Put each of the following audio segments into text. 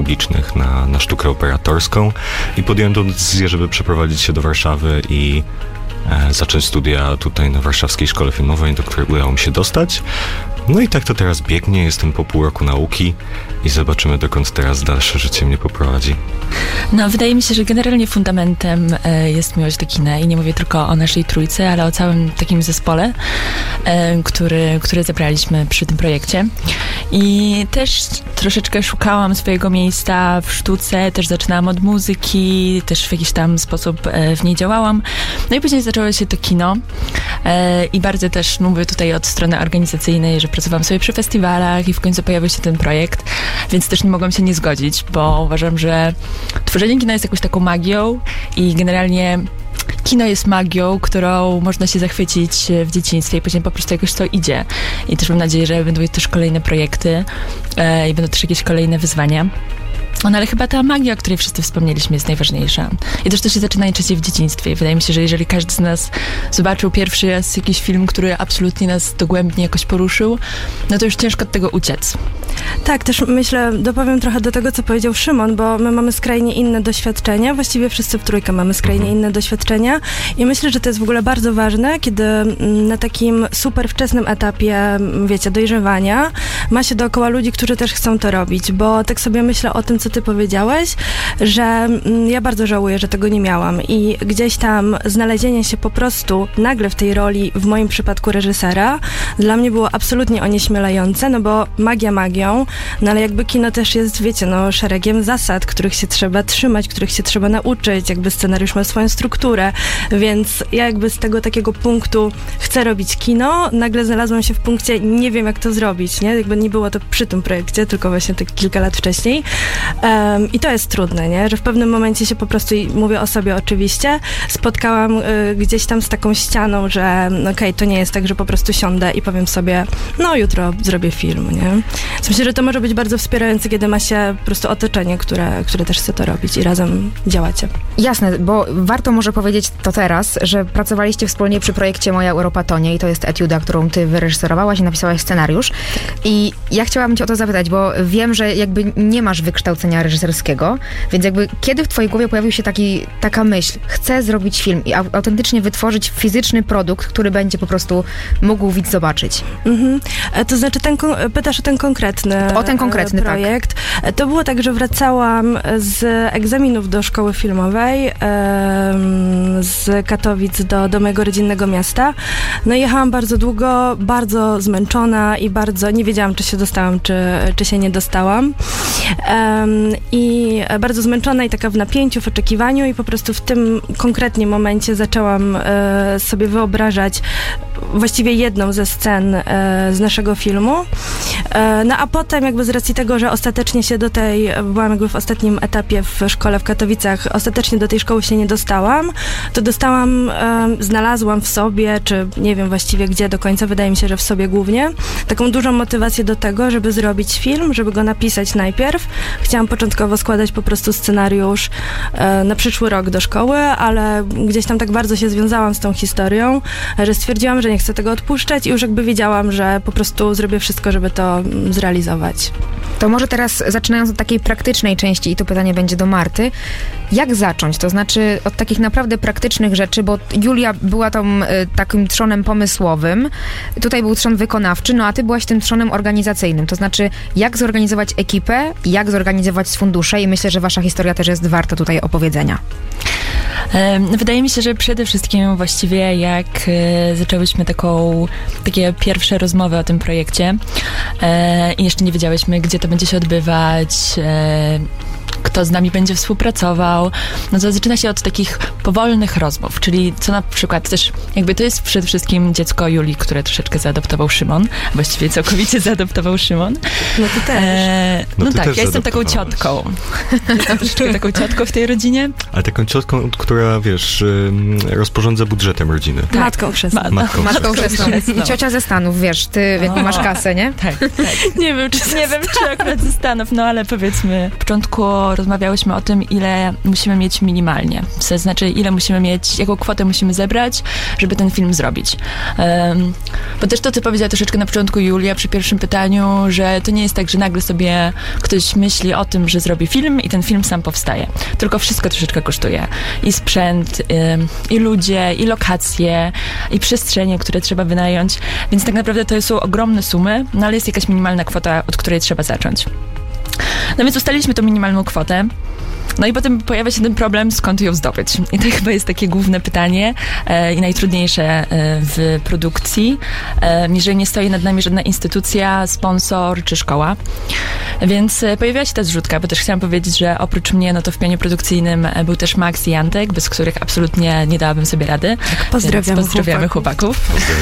pedagogicznych na sztukę operatorską i podjąłem tą decyzję, żeby przeprowadzić się do Warszawy i zacząć studia tutaj na Warszawskiej Szkole Filmowej, do której udało mi się dostać. No i tak to teraz biegnie, jestem po pół roku nauki i zobaczymy, dokąd teraz dalsze życie mnie poprowadzi. No, wydaje mi się, że generalnie fundamentem jest miłość do kina i nie mówię tylko o naszej trójce, ale o całym takim zespole, który zebraliśmy przy tym projekcie. I też troszeczkę szukałam swojego miejsca w sztuce, też zaczynałam od muzyki, też w jakiś tam sposób w niej działałam. No i później zaczęło się to kino i bardzo też mówię tutaj od strony organizacyjnej, że pracowałam sobie przy festiwalach i w końcu pojawił się ten projekt, więc też nie mogłam się nie zgodzić, bo uważam, że tworzenie kina jest jakąś taką magią i generalnie kino jest magią, którą można się zachwycić w dzieciństwie i później po prostu jakoś to idzie. I też mam nadzieję, że będą też kolejne projekty i będą też jakieś kolejne wyzwania. No ale chyba ta magia, o której wszyscy wspomnieliśmy, jest najważniejsza. I też to się zaczyna najczęściej w dzieciństwie. Wydaje mi się, że jeżeli każdy z nas zobaczył pierwszy raz jakiś film, który absolutnie nas dogłębnie jakoś poruszył, no to już ciężko od tego uciec. Tak, też myślę, dopowiem trochę do tego, co powiedział Szymon, bo my mamy skrajnie inne doświadczenia, właściwie wszyscy w trójkę mamy skrajnie inne doświadczenia i myślę, że to jest w ogóle bardzo ważne, kiedy na takim super wczesnym etapie, wiecie, dojrzewania ma się dookoła ludzi, którzy też chcą to robić, bo tak sobie myślę o tym, co ty powiedziałeś, że ja bardzo żałuję, że tego nie miałam i gdzieś tam znalezienie się po prostu nagle w tej roli, w moim przypadku reżysera, dla mnie było absolutnie onieśmielające, no bo magia magią, no ale jakby kino też jest, wiecie, no szeregiem zasad, których się trzeba trzymać, których się trzeba nauczyć, jakby scenariusz ma swoją strukturę, więc ja jakby z tego takiego punktu chcę robić kino, nagle znalazłam się w punkcie, nie wiem jak to zrobić, nie? Jakby nie było to przy tym projekcie, tylko właśnie tak kilka lat wcześniej. I to jest trudne, nie? Że w pewnym momencie się po prostu, i mówię o sobie oczywiście, spotkałam gdzieś tam z taką ścianą, że okej, to nie jest tak, że po prostu siądę i powiem sobie, no jutro zrobię film, nie? Więc myślę, że to może być bardzo wspierające, kiedy ma się po prostu otoczenie, które też chce to robić i razem działacie. Jasne, bo warto może powiedzieć to teraz, że pracowaliście wspólnie przy projekcie Moja Europatonia i to jest etiuda, którą ty wyreżyserowałaś i napisałaś scenariusz. I ja chciałabym cię o to zapytać, bo wiem, że jakby nie masz wykształcenia reżyserskiego, więc jakby kiedy w twojej głowie pojawił się taka myśl, chcę zrobić film i autentycznie wytworzyć fizyczny produkt, który będzie po prostu mógł widz zobaczyć? To znaczy, pytasz o ten konkretny projekt. Tak. To było tak, że wracałam z egzaminów do szkoły filmowej z Katowic do mojego rodzinnego miasta. No i jechałam bardzo długo, bardzo zmęczona i bardzo nie wiedziałam, czy się dostałam, czy się nie dostałam. I bardzo zmęczona i taka w napięciu, w oczekiwaniu i po prostu w tym konkretnie momencie zaczęłam sobie wyobrażać właściwie jedną ze scen z naszego filmu. No a potem jakby z racji tego, że ostatecznie się byłam jakby w ostatnim etapie w szkole w Katowicach, ostatecznie do tej szkoły się nie dostałam, to znalazłam w sobie, czy nie wiem właściwie gdzie do końca, wydaje mi się, że w sobie głównie, taką dużą motywację do tego, żeby zrobić film, żeby go napisać najpierw. Chciałam początkowo składać po prostu scenariusz na przyszły rok do szkoły, ale gdzieś tam tak bardzo się związałam z tą historią, że stwierdziłam, że nie chcę tego odpuszczać i już jakby wiedziałam, że po prostu zrobię wszystko, żeby to zrealizować. To może teraz, zaczynając od takiej praktycznej części, i to pytanie będzie do Marty, jak zacząć? To znaczy od takich naprawdę praktycznych rzeczy, bo Julia była takim trzonem pomysłowym, tutaj był trzon wykonawczy, no a ty byłaś tym trzonem organizacyjnym. To znaczy, jak zorganizować ekipę, jak zorganizować fundusze i myślę, że wasza historia też jest warta tutaj opowiedzenia. Wydaje mi się, że przede wszystkim właściwie jak zaczęłyśmy takie pierwsze rozmowy o tym projekcie i jeszcze nie wiedziałyśmy, gdzie to będzie się odbywać, kto z nami będzie współpracował, no to zaczyna się od takich powolnych rozmów, czyli co na przykład też jakby to jest przede wszystkim dziecko Julii, które troszeczkę zaadoptował Szymon, właściwie całkowicie zaadoptował Szymon. No to też. No tak, ja jestem taką ciotką. Jestem troszeczkę taką ciotką w tej rodzinie. Ale taką ciotką, która, wiesz, rozporządza budżetem rodziny. Tak. Matką chrzestną. Matką chrzestną. Ciocia ze Stanów, wiesz, ty jaką masz kasę, nie? Tak. Nie wiem, czy akurat ze Stanów, no ale powiedzmy, w początku rozmawiałyśmy o tym, ile musimy mieć minimalnie. To znaczy, ile musimy mieć, jaką kwotę musimy zebrać, żeby ten film zrobić. Bo też to, co powiedziała troszeczkę na początku Julia przy pierwszym pytaniu, że to nie jest tak, że nagle sobie ktoś myśli o tym, że zrobi film i ten film sam powstaje. Tylko wszystko troszeczkę kosztuje. I sprzęt, i ludzie, i lokacje, i przestrzenie, które trzeba wynająć. Więc tak naprawdę to są ogromne sumy, no ale jest jakaś minimalna kwota, od której trzeba zacząć. No więc ustaliliśmy tą minimalną kwotę. No i potem pojawia się ten problem, skąd ją zdobyć. I to chyba jest takie główne pytanie i najtrudniejsze w produkcji, jeżeli nie stoi nad nami żadna instytucja, sponsor czy szkoła. Więc pojawiła się ta zrzutka, bo też chciałam powiedzieć, że oprócz mnie, no to w pionie produkcyjnym był też Max i Antek, bez których absolutnie nie dałabym sobie rady. Tak, pozdrawiamy chłopaków.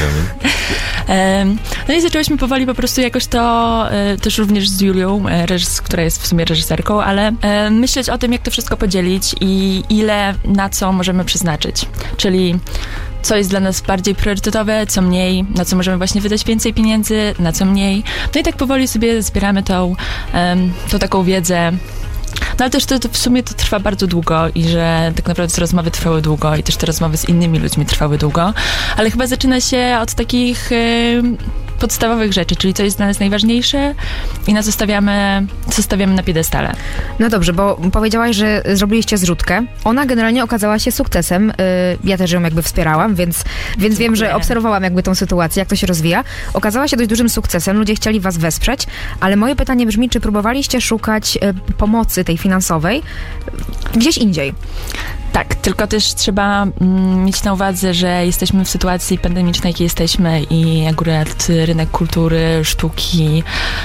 Pozdrawiamy. No i zaczęłyśmy powoli po prostu jakoś to, też również z Julią, która jest w sumie reżyserką, ale myśleć o tym, jak to wszystko podzielić i ile na co możemy przeznaczyć. Czyli co jest dla nas bardziej priorytetowe, co mniej, na co możemy właśnie wydać więcej pieniędzy, na co mniej. No i tak powoli sobie zbieramy tą taką wiedzę. No ale też to w sumie to trwa bardzo długo i że tak naprawdę te rozmowy trwały długo i też te rozmowy z innymi ludźmi trwały długo, ale chyba zaczyna się od takich podstawowych rzeczy, czyli co jest dla nas najważniejsze i na co stawiamy na piedestale. No dobrze, bo powiedziałaś, że zrobiliście zrzutkę. Ona generalnie okazała się sukcesem. Ja też ją jakby wspierałam, więc wiem, że obserwowałam jakby tą sytuację, jak to się rozwija. Okazała się dość dużym sukcesem, ludzie chcieli was wesprzeć, ale moje pytanie brzmi, czy próbowaliście szukać pomocy tej finansowej gdzieś indziej? Tak, tylko też trzeba mieć na uwadze, że jesteśmy w sytuacji pandemicznej, jakiej jesteśmy i akurat rynek kultury, sztuki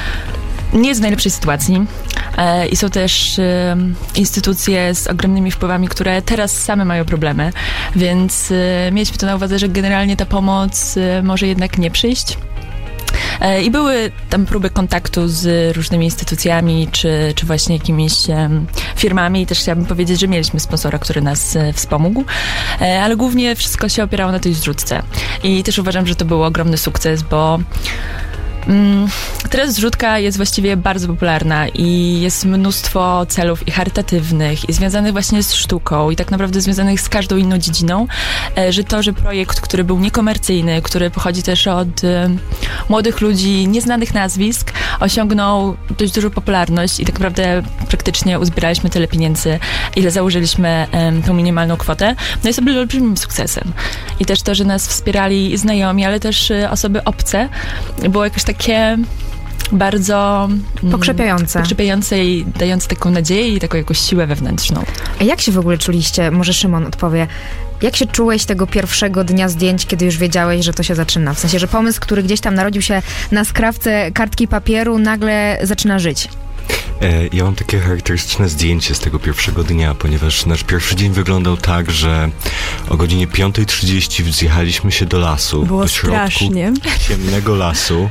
nie jest w najlepszej sytuacji i są też instytucje z ogromnymi wpływami, które teraz same mają problemy, więc mieliśmy to na uwadze, że generalnie ta pomoc może jednak nie przyjść. I były tam próby kontaktu z różnymi instytucjami, czy właśnie jakimiś firmami. I też chciałabym powiedzieć, że mieliśmy sponsora, który nas wspomógł, ale głównie wszystko się opierało na tej zrzutce. I też uważam, że to był ogromny sukces, bo teraz zrzutka jest właściwie bardzo popularna i jest mnóstwo celów i charytatywnych i związanych właśnie z sztuką i tak naprawdę związanych z każdą inną dziedziną, że projekt, który był niekomercyjny, który pochodzi też od młodych ludzi, nieznanych nazwisk, osiągnął dość dużą popularność i tak naprawdę praktycznie uzbieraliśmy tyle pieniędzy, ile założyliśmy tą minimalną kwotę. No jest olbrzymim sukcesem. I też to, że nas wspierali znajomi, ale też osoby obce, było jakoś takie bardzo pokrzepiające i dające taką nadzieję i taką jakąś siłę wewnętrzną. A jak się w ogóle czuliście? Może Szymon odpowie. Jak się czułeś tego pierwszego dnia zdjęć, kiedy już wiedziałeś, że to się zaczyna? W sensie, że pomysł, który gdzieś tam narodził się na skrawce kartki papieru, nagle zaczyna żyć. Ja mam takie charakterystyczne zdjęcie z tego pierwszego dnia, ponieważ nasz pierwszy dzień wyglądał tak, że o godzinie 5:30 zjechaliśmy się do lasu. Było do środku strasznie. Ciemnego lasu.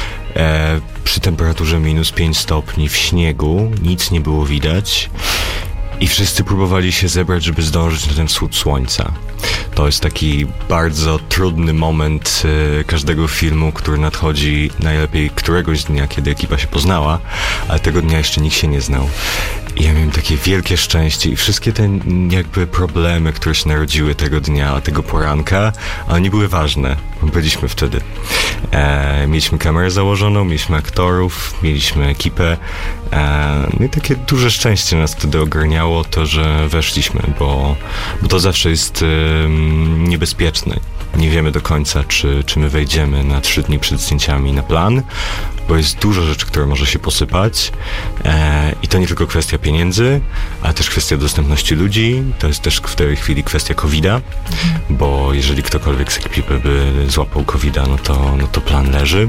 Przy temperaturze -5 stopni, w śniegu, nic nie było widać i wszyscy próbowali się zebrać, żeby zdążyć na ten wschód słońca. To jest taki bardzo trudny moment każdego filmu, który nadchodzi najlepiej któregoś dnia, kiedy ekipa się poznała, ale tego dnia jeszcze nikt się nie znał. I ja miałem takie wielkie szczęście i wszystkie te jakby problemy, które się narodziły tego dnia, tego poranka, one nie były ważne. Byliśmy wtedy. Mieliśmy kamerę założoną, mieliśmy aktorów, mieliśmy ekipę. No i takie duże szczęście nas wtedy ogarniało to, że weszliśmy, bo to zawsze jest niebezpieczne. Nie wiemy do końca, czy my wejdziemy na 3 dni przed zdjęciami na plan, bo jest dużo rzeczy, które może się posypać i to nie tylko kwestia pieniędzy, ale też kwestia dostępności ludzi, to jest też w tej chwili kwestia COVID-a, bo jeżeli ktokolwiek z ekipy by złapał COVID-a, no to plan leży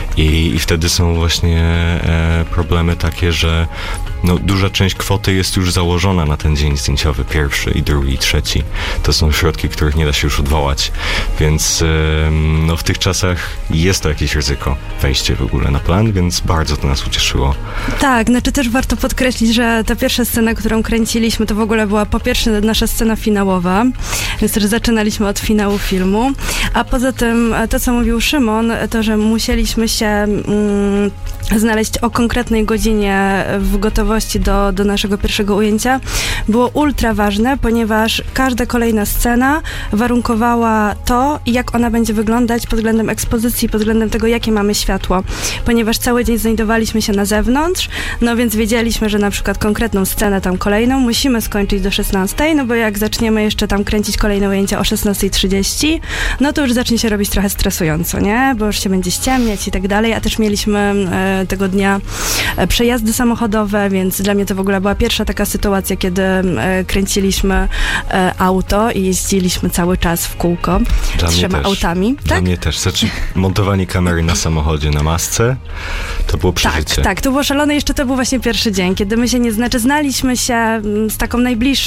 i wtedy są właśnie problemy takie, że duża część kwoty jest już założona na ten dzień zdjęciowy, pierwszy i drugi i trzeci. To są środki, których nie da się już odwołać, więc w tych czasach jest to jakieś ryzyko, wejście w ogóle na plan, więc bardzo to nas ucieszyło. Tak, też warto podkreślić, że ta pierwsza scena, którą kręciliśmy, to w ogóle była po pierwsze nasza scena finałowa, więc też zaczynaliśmy od finału filmu, a poza tym to, co mówił Szymon, to, że musieliśmy się znaleźć o konkretnej godzinie w gotowości wątpliwości do naszego pierwszego ujęcia, było ultra ważne, ponieważ każda kolejna scena warunkowała to, jak ona będzie wyglądać pod względem ekspozycji, pod względem tego, jakie mamy światło. Ponieważ cały dzień znajdowaliśmy się na zewnątrz, no więc wiedzieliśmy, że na przykład konkretną scenę tam kolejną musimy skończyć do 16, no bo jak zaczniemy jeszcze tam kręcić kolejne ujęcia o 16:30, no to już zacznie się robić trochę stresująco, nie? Bo już się będzie ściemniać i tak dalej, a też mieliśmy tego dnia przejazdy samochodowe, więc dla mnie to w ogóle była pierwsza taka sytuacja, kiedy kręciliśmy auto i jeździliśmy cały czas w kółko Dla 3 mnie też. autami. Dla Tak? mnie też. Znaczy, montowanie kamery na samochodzie, na masce, to było przeżycie. Tak, to było szalone. Jeszcze to był właśnie pierwszy dzień, kiedy my się znaliśmy się z taką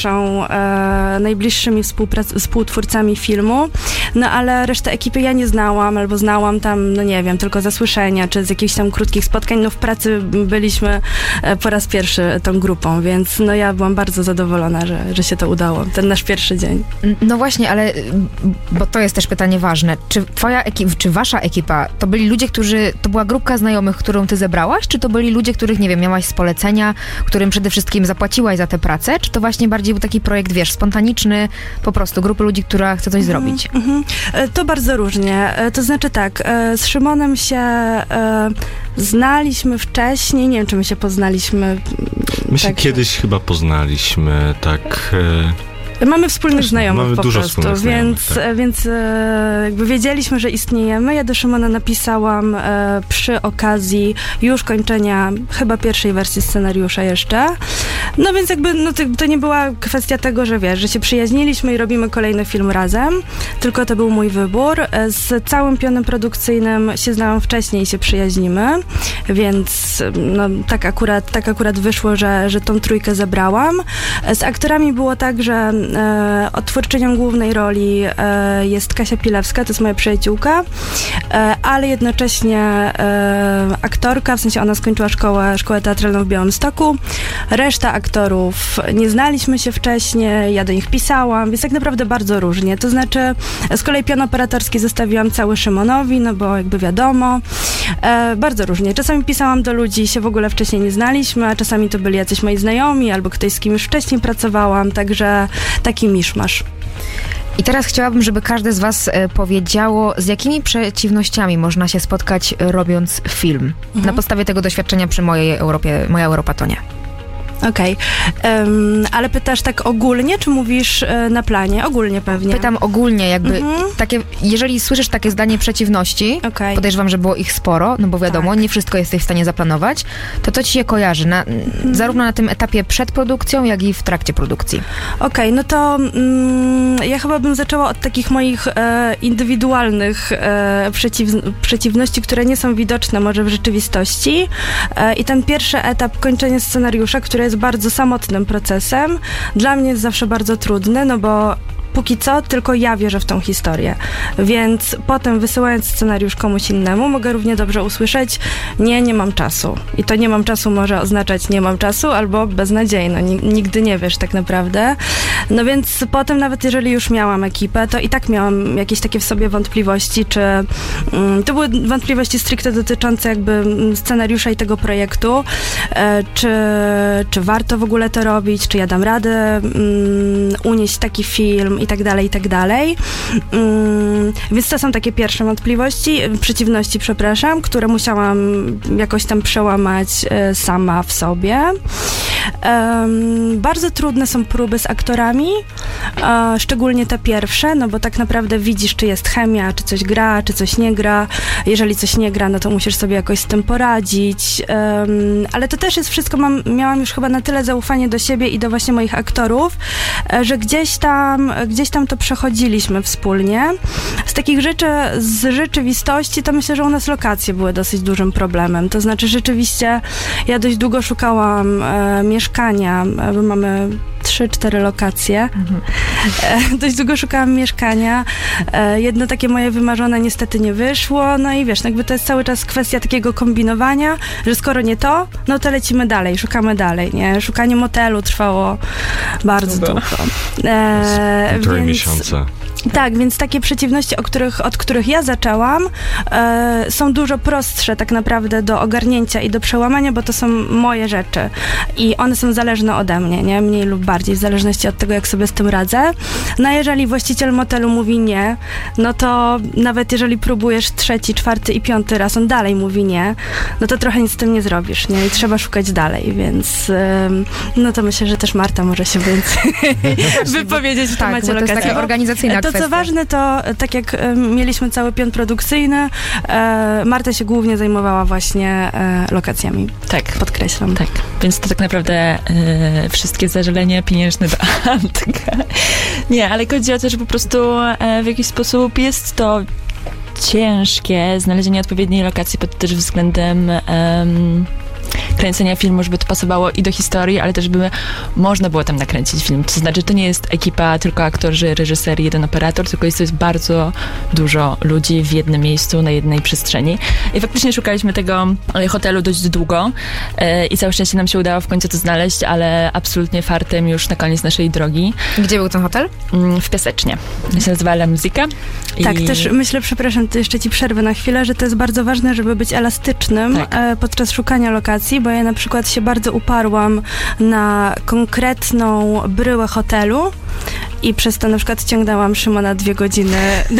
najbliższymi współtwórcami filmu, no ale resztę ekipy ja nie znałam, albo znałam tam, no nie wiem, tylko ze słyszenia, czy z jakichś tam krótkich spotkań. No w pracy byliśmy po raz pierwszy tą grupą, więc no ja byłam bardzo zadowolona, że się to udało. Ten nasz pierwszy dzień. No właśnie, ale bo to jest też pytanie ważne. Czy czy wasza ekipa to byli ludzie, to była grupka znajomych, którą ty zebrałaś, czy to byli ludzie, których, nie wiem, miałaś z polecenia, którym przede wszystkim zapłaciłaś za tę pracę, czy to właśnie bardziej był taki projekt, wiesz, spontaniczny, po prostu grupy ludzi, która chce coś zrobić? To bardzo różnie. To znaczy tak, z Szymonem się znaliśmy wcześniej, nie wiem, czy my się poznaliśmy. My się kiedyś chyba poznaliśmy, tak... Mamy wspólnych znajomych mamy po dużo prostu, wspólnych znajomych, więc jakby wiedzieliśmy, że istniejemy. Ja do Szymona napisałam przy okazji już kończenia chyba pierwszej wersji scenariusza jeszcze. No więc jakby to nie była kwestia tego, że wiesz, że się przyjaźniliśmy i robimy kolejny film razem, tylko to był mój wybór. Z całym pionem produkcyjnym się znałam wcześniej i się przyjaźnimy, więc no, tak akurat wyszło, że tą trójkę zebrałam. Z aktorami było tak, że odtwórczynią głównej roli jest Kasia Pilewska, to jest moja przyjaciółka, ale jednocześnie aktorka, w sensie ona skończyła szkołę teatralną w Białymstoku. Reszta aktorów nie znaliśmy się wcześniej, ja do nich pisałam, więc tak naprawdę bardzo różnie. To znaczy, z kolei pion operatorski zostawiłam cały Szymonowi, no bo jakby wiadomo, bardzo różnie. Czasami pisałam do ludzi, się w ogóle wcześniej nie znaliśmy, a czasami to byli jacyś moi znajomi, albo ktoś, z kim już wcześniej pracowałam, także taki miszmasz. I teraz chciałabym, żeby każde z was powiedziało, z jakimi przeciwnościami można się spotkać, robiąc film. Na podstawie tego doświadczenia przy Moja Europatonie. Okej. Ale pytasz tak ogólnie, czy mówisz na planie? Ogólnie pewnie. Pytam ogólnie, jakby takie, jeżeli słyszysz takie zdanie przeciwności, podejrzewam, że było ich sporo, no bo wiadomo, nie wszystko jesteś w stanie zaplanować, to ci się kojarzy, zarówno na tym etapie przed produkcją, jak i w trakcie produkcji. Okej, no to ja chyba bym zaczęła od takich moich indywidualnych przeciwności, które nie są widoczne może w rzeczywistości. I ten pierwszy etap, kończenie scenariusza, który jest bardzo samotnym procesem, dla mnie jest zawsze bardzo trudny, no bo póki co tylko ja wierzę w tą historię, więc potem wysyłając scenariusz komuś innemu mogę równie dobrze usłyszeć nie mam czasu. I to nie mam czasu może oznaczać nie mam czasu albo beznadziejno, nigdy nie wiesz tak naprawdę. No więc potem nawet jeżeli już miałam ekipę, to i tak miałam jakieś takie w sobie wątpliwości, czy to były wątpliwości stricte dotyczące jakby scenariusza i tego projektu, czy warto w ogóle to robić, czy ja dam radę unieść taki film i tak dalej. Więc to są takie pierwsze przeciwności, które musiałam jakoś tam przełamać sama w sobie. Bardzo trudne są próby z aktorami, szczególnie te pierwsze, no bo tak naprawdę widzisz, czy jest chemia, czy coś gra, czy coś nie gra. Jeżeli coś nie gra, no to musisz sobie jakoś z tym poradzić. Ale to też jest wszystko, miałam już chyba na tyle zaufanie do siebie i do właśnie moich aktorów, że gdzieś tam to przechodziliśmy wspólnie. Z takich rzeczy, z rzeczywistości, to myślę, że u nas lokacje były dosyć dużym problemem. To znaczy rzeczywiście ja dość długo szukałam mieszkania, bo mamy 3-4 lokacje. Dość długo szukałam mieszkania. Jedno takie moje wymarzone niestety nie wyszło. No i wiesz, jakby to jest cały czas kwestia takiego kombinowania, że skoro nie to, no to lecimy dalej, szukamy dalej, nie? Szukanie motelu trwało bardzo długo. Półtorej miesiąca. Tak, więc takie przeciwności, od których ja zaczęłam, są dużo prostsze tak naprawdę do ogarnięcia i do przełamania, bo to są moje rzeczy i one są zależne ode mnie, nie? Mniej lub bardziej, w zależności od tego, jak sobie z tym radzę. No a jeżeli właściciel motelu mówi nie, no to nawet jeżeli próbujesz 3., 4. i 5. raz, on dalej mówi nie, no to trochę nic z tym nie zrobisz, nie? I trzeba szukać dalej, więc no to myślę, że też Marta może się więcej wypowiedzieć w temacie lokacji. To jest taka organizacyjna kwestia. To, co ważne, to tak jak mieliśmy cały pion produkcyjny, Marta się głównie zajmowała właśnie lokacjami. Tak. Podkreślam. Tak, więc to tak naprawdę wszystkie zażalenia pieniężne do Antka. Nie, ale chodzi o to, że po prostu w jakiś sposób jest to ciężkie znalezienie odpowiedniej lokacji pod też względem kręcenia filmu, żeby to pasowało i do historii, ale też żeby można było tam nakręcić film. To znaczy, to nie jest ekipa, tylko aktorzy, reżyser, jeden operator, tylko jest bardzo dużo ludzi w jednym miejscu, na jednej przestrzeni. I faktycznie szukaliśmy tego hotelu dość długo i całe szczęście nam się udało w końcu to znaleźć, ale absolutnie fartem już na koniec naszej drogi. Gdzie był ten hotel? W Piasecznie. To się nazywa La Musica. Tak, też myślę, przepraszam, to jeszcze ci przerwę na chwilę, że to jest bardzo ważne, żeby być elastycznym podczas szukania lokacji, bo ja na przykład się bardzo uparłam na konkretną bryłę hotelu i przez to na przykład ciągnęłam Szymona 2 godziny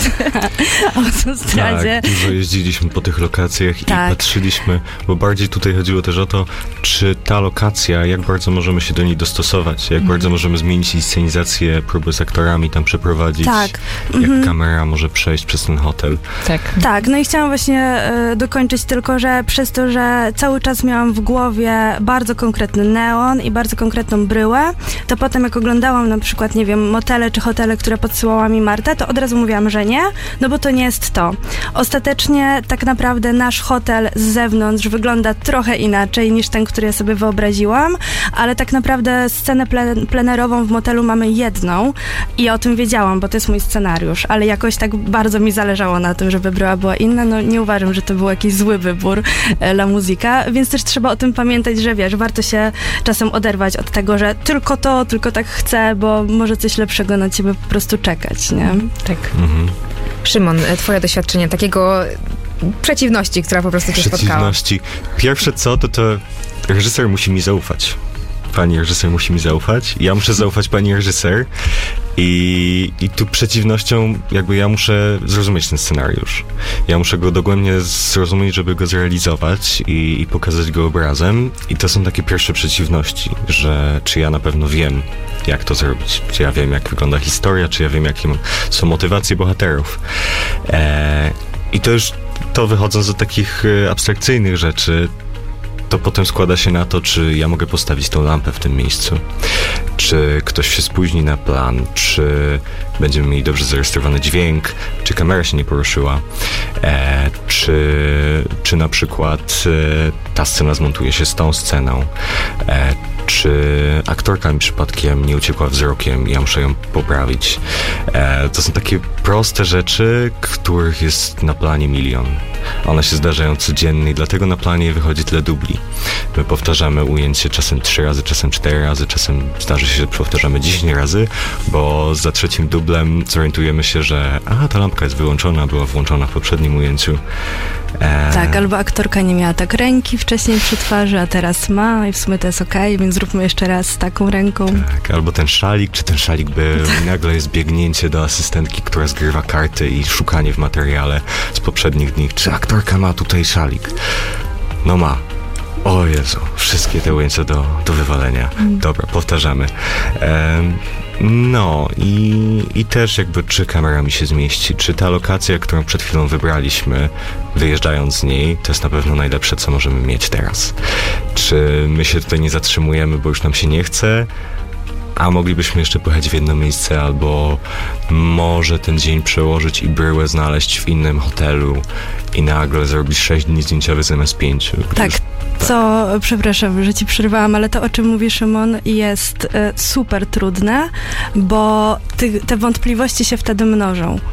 na autostradzie. Tak, dużo jeździliśmy po tych lokacjach i patrzyliśmy, bo bardziej tutaj chodziło też o to, czy ta lokacja, jak bardzo możemy się do niej dostosować, jak bardzo możemy zmienić inscenizację, próby z aktorami tam przeprowadzić, jak kamera może przejść przez ten hotel. Tak, no i chciałam właśnie dokończyć tylko, że przez to, że cały czas miałam w głowie bardzo konkretny neon i bardzo konkretną bryłę, to potem jak oglądałam na przykład, nie wiem, motele czy hotele, które podsyłała mi Marta, to od razu mówiłam, że nie, no bo to nie jest to. Ostatecznie tak naprawdę nasz hotel z zewnątrz wygląda trochę inaczej niż ten, który ja sobie wyobraziłam, ale tak naprawdę scenę plenerową w motelu mamy jedną i o tym wiedziałam, bo to jest mój scenariusz, ale jakoś tak bardzo mi zależało na tym, żeby bryła była inna. No nie uważam, że to był jakiś zły wybór La Musica, więc też trzeba o tym pamiętać, że wiesz, warto się czasem oderwać od tego, że tylko tak chcę, bo może coś lepszego na ciebie po prostu czekać, nie? Tak. Szymon, twoje doświadczenie takiego przeciwności, która po prostu cię spotkała. Przeciwności. Pierwsze co, to reżyser musi mi zaufać. Pani reżyser musi mi zaufać, ja muszę zaufać pani reżyser i tu przeciwnością jakby ja muszę zrozumieć ten scenariusz. Ja muszę go dogłębnie zrozumieć, żeby go zrealizować i pokazać go obrazem i to są takie pierwsze przeciwności, że czy ja na pewno wiem, jak to zrobić, czy ja wiem, jak wygląda historia, czy ja wiem, jakie są motywacje bohaterów. I to już, wychodząc do takich abstrakcyjnych rzeczy, to potem składa się na to, czy ja mogę postawić tą lampę w tym miejscu, czy ktoś się spóźni na plan, czy będziemy mieli dobrze zarejestrowany dźwięk, czy kamera się nie poruszyła, czy na przykład ta scena zmontuje się z tą sceną, czy aktorka mi przypadkiem nie uciekła wzrokiem i ja muszę ją poprawić. To są takie proste rzeczy, których jest na planie milion. One się zdarzają codziennie i dlatego na planie wychodzi tyle dubli. My powtarzamy ujęcie czasem 3 razy, czasem 4 razy, czasem zdarzy się, że powtarzamy 10 razy, bo za 3. dublem zorientujemy się, że ta lampka jest wyłączona, była włączona w poprzednim ujęciu. Tak, albo aktorka nie miała tak ręki wcześniej przy twarzy, a teraz ma i w sumie to jest okej, więc zróbmy jeszcze raz z taką ręką. Tak, albo ten szalik, czy ten szalik był i nagle jest biegnięcie do asystentki, która zgrywa karty i szukanie w materiale z poprzednich dni, czy aktorka ma tutaj szalik. No ma. O Jezu, wszystkie te ujęcia do wywalenia. Dobra, powtarzamy. No i też jakby czy kamera mi się zmieści, czy ta lokacja, którą przed chwilą wybraliśmy, wyjeżdżając z niej, to jest na pewno najlepsze, co możemy mieć teraz. Czy my się tutaj nie zatrzymujemy, bo już nam się nie chce, a moglibyśmy jeszcze pojechać w jedno miejsce, albo może ten dzień przełożyć i bryłę znaleźć w innym hotelu i nagle zrobić 6 dni zdjęciowych zamiast 5. Tak. Co, przepraszam, że ci przerwałam, ale to, o czym mówi Szymon, jest super trudne, bo te wątpliwości się wtedy mnożą.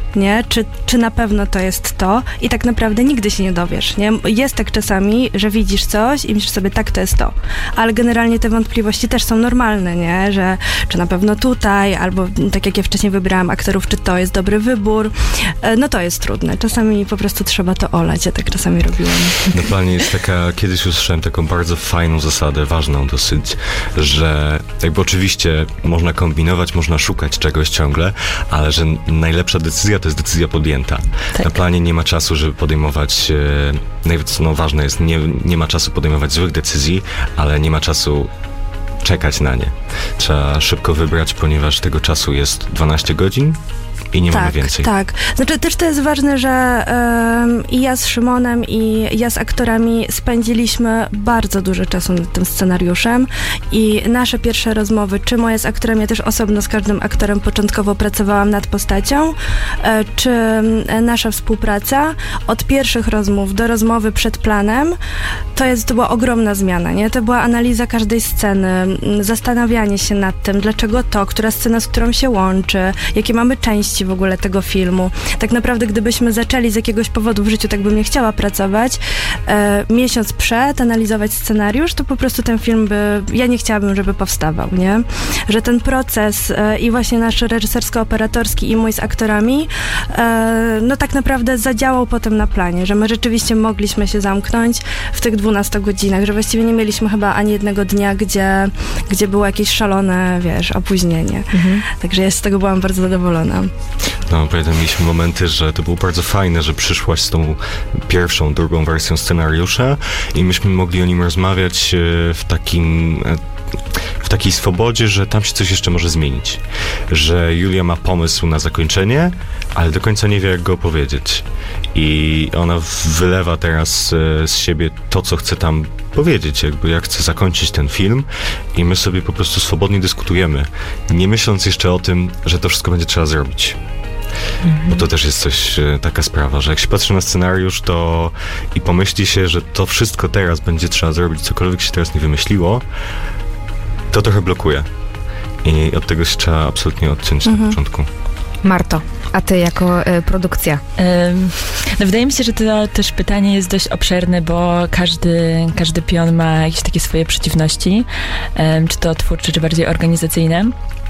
nie? Czy na pewno to jest to? I tak naprawdę nigdy się nie dowiesz, nie? Jest tak czasami, że widzisz coś i myślisz sobie, tak, to jest to. Ale generalnie te wątpliwości też są normalne, nie? Że czy na pewno tutaj, albo tak jak ja wcześniej wybierałam aktorów, czy to jest dobry wybór. No to jest trudne. Czasami po prostu trzeba to olać. Ja tak czasami robiłam. Na planie jest taka, kiedyś usłyszałem taką bardzo fajną zasadę, ważną dosyć, że jakby oczywiście można kombinować, można szukać czegoś ciągle, ale że najlepsza decyzja to jest decyzja podjęta. Tak. Na planie nie ma czasu, żeby podejmować, no ważne jest, nie ma czasu podejmować złych decyzji, ale nie ma czasu czekać na nie. Trzeba szybko wybrać, ponieważ tego czasu jest 12 godzin i nie mamy więcej. Tak, znaczy też to jest ważne, że i ja z Szymonem, i ja z aktorami spędziliśmy bardzo dużo czasu nad tym scenariuszem i nasze pierwsze rozmowy, czy moje z aktorem, ja też osobno z każdym aktorem początkowo pracowałam nad postacią, czy nasza współpraca, od pierwszych rozmów do rozmowy przed planem, to była ogromna zmiana, nie? To była analiza każdej sceny, zastanawianie się nad tym, dlaczego to, która scena z którą się łączy, jakie mamy części w ogóle tego filmu. Tak naprawdę, gdybyśmy zaczęli z jakiegoś powodu w życiu, tak bym nie chciała pracować, miesiąc przed, analizować scenariusz, to po prostu ten film ja nie chciałabym, żeby powstawał, nie? Że ten proces i właśnie nasz reżysersko-operatorski i mój z aktorami, no tak naprawdę zadziałał potem na planie, że my rzeczywiście mogliśmy się zamknąć w tych 12 godzinach, że właściwie nie mieliśmy chyba ani jednego dnia, gdzie było jakieś szalone, opóźnienie. Także ja z tego byłam bardzo zadowolona. No, pamiętam, mieliśmy momenty, że to było bardzo fajne, że przyszłaś z tą pierwszą, drugą wersją scenariusza i myśmy mogli o nim rozmawiać w takiej swobodzie, że tam się coś jeszcze może zmienić. Że Julia ma pomysł na zakończenie, ale do końca nie wie, jak go opowiedzieć. I ona wylewa teraz z siebie to, co chce tam powiedzieć, jakby jak chce zakończyć ten film i my sobie po prostu swobodnie dyskutujemy, nie myśląc jeszcze o tym, że to wszystko będzie trzeba zrobić. Bo to też jest taka sprawa, że jak się patrzy na scenariusz, to i pomyśli się, że to wszystko teraz będzie trzeba zrobić, cokolwiek się teraz nie wymyśliło, to trochę blokuje. I od tego się trzeba absolutnie odciąć na początku. Marto, a ty jako produkcja? No wydaje mi się, że to też pytanie jest dość obszerne, bo każdy pion ma jakieś takie swoje przeciwności, czy to twórcze, czy bardziej organizacyjne.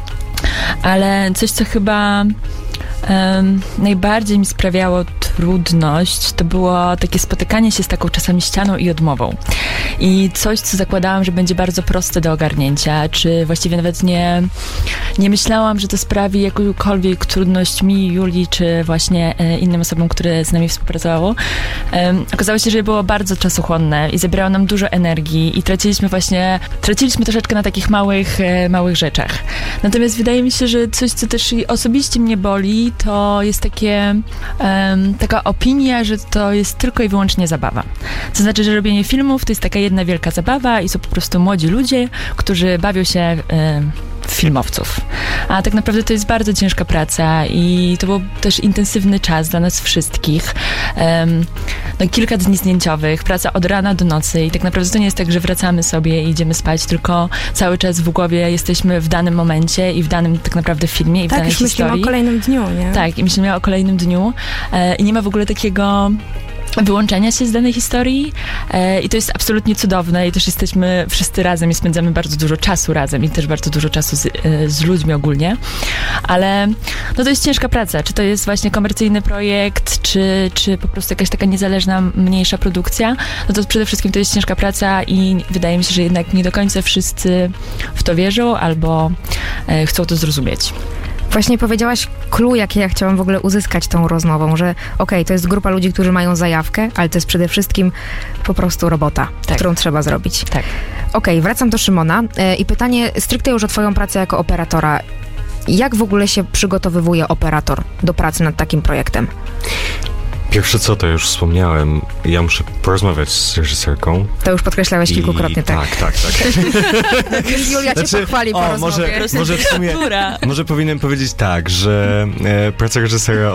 Ale coś, co chyba najbardziej mi sprawiało trudność, to było takie spotykanie się z taką czasami ścianą i odmową. I coś, co zakładałam, że będzie bardzo proste do ogarnięcia, czy właściwie nawet nie myślałam, że to sprawi jakąkolwiek trudność mi, Julii, czy właśnie innym osobom, które z nami współpracowało. Okazało się, że było bardzo czasochłonne i zabierało nam dużo energii i traciliśmy troszeczkę na takich małych rzeczach. Natomiast wydaje mi się, że coś, co też osobiście mnie boli, to jest taka opinia, że to jest tylko i wyłącznie zabawa. To znaczy, że robienie filmów to jest taka jedna wielka zabawa i są po prostu młodzi ludzie, którzy bawią się filmowców. A tak naprawdę to jest bardzo ciężka praca i to był też intensywny czas dla nas wszystkich. Kilka dni zdjęciowych, praca od rana do nocy i tak naprawdę to nie jest tak, że wracamy sobie i idziemy spać, tylko cały czas w głowie jesteśmy w danym momencie i w danym tak naprawdę filmie i w danej historii. Tak, myślimy o kolejnym dniu, nie? Tak, i myślimy o kolejnym dniu i nie ma w ogóle takiego wyłączenia się z danej historii i to jest absolutnie cudowne i też jesteśmy wszyscy razem i spędzamy bardzo dużo czasu razem i też bardzo dużo czasu z ludźmi ogólnie, ale no to jest ciężka praca, czy to jest właśnie komercyjny projekt, czy po prostu jakaś taka niezależna, mniejsza produkcja, no to przede wszystkim to jest ciężka praca i wydaje mi się, że jednak nie do końca wszyscy w to wierzą albo chcą to zrozumieć. Właśnie powiedziałaś clue, jakie ja chciałam w ogóle uzyskać tą rozmową, że to jest grupa ludzi, którzy mają zajawkę, ale to jest przede wszystkim po prostu robota, którą trzeba zrobić. Tak. Wracam do Szymona i pytanie stricte już o twoją pracę jako operatora. Jak w ogóle się przygotowywuje operator do pracy nad takim projektem? Pierwsze co, to już wspomniałem, ja muszę porozmawiać z reżyserką. To już podkreślałeś kilkukrotnie, tak? Tak. Julia cię pochwali po rozmowie. Może w sumie, może powinienem powiedzieć tak, że praca reżysera...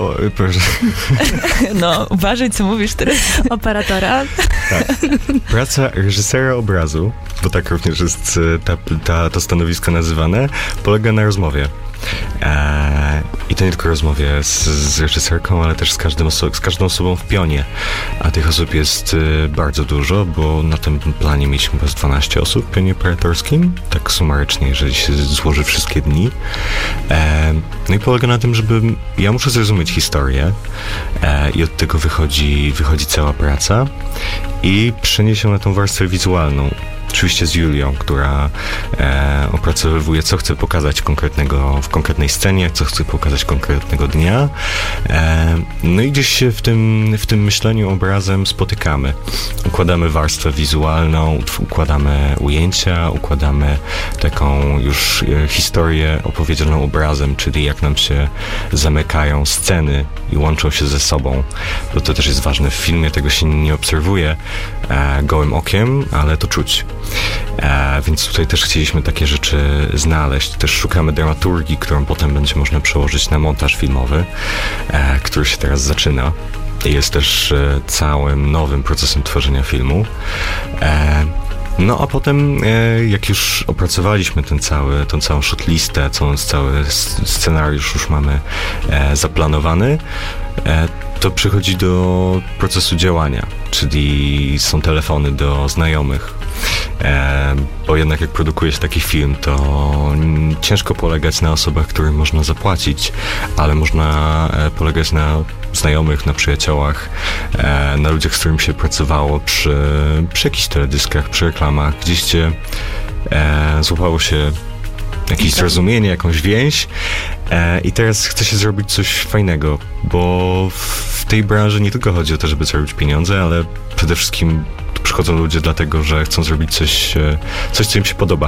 No, uważaj, co mówisz teraz. Operatora. Tak. Praca reżysera obrazu, bo tak również jest to stanowisko nazywane, polega na rozmowie. I to nie tylko rozmowie z reżyserką, ale też z każdą osobą w pionie. A tych osób jest bardzo dużo, bo na tym planie mieliśmy chyba 12 osób w pionie operatorskim, tak sumarycznie, jeżeli się złoży wszystkie dni. No i polega na tym, żeby ja muszę zrozumieć historię i od tego wychodzi cała praca i przenieść ją na tą warstwę wizualną. Oczywiście z Julią, która opracowywuje, co chce pokazać w konkretnej scenie, co chce pokazać konkretnego dnia. No i gdzieś się w tym myśleniu obrazem spotykamy. Układamy warstwę wizualną, układamy ujęcia, układamy taką już historię opowiedzianą obrazem, czyli jak nam się zamykają sceny i łączą się ze sobą. Bo to też jest ważne. W filmie tego się nie obserwuje gołym okiem, ale to czuć. Więc tutaj też chcieliśmy takie rzeczy znaleźć. Też szukamy dramaturgii, którą potem będzie można przełożyć na montaż filmowy, który się teraz zaczyna. Jest też całym nowym procesem tworzenia filmu. No a potem, jak już opracowaliśmy tą całą shotlistę, cały scenariusz już mamy zaplanowany, to przychodzi do procesu działania, czyli są telefony do znajomych. Bo jednak jak produkuje się taki film, to ciężko polegać na osobach, którym można zapłacić, ale można polegać na znajomych, na przyjaciołach, na ludziach, z którymi się pracowało przy jakichś teledyskach, przy reklamach, gdzieś cię złapało się jakieś zrozumienie, jakąś więź i teraz chce się zrobić coś fajnego, bo w tej branży nie tylko chodzi o to, żeby zarobić pieniądze, ale przede wszystkim przychodzą ludzie dlatego, że chcą zrobić coś, co im się podoba.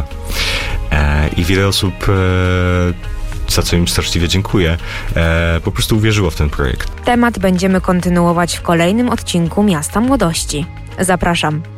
I wiele osób, za co im straszliwie dziękuję, po prostu uwierzyło w ten projekt. Temat będziemy kontynuować w kolejnym odcinku Miasta Młodości. Zapraszam.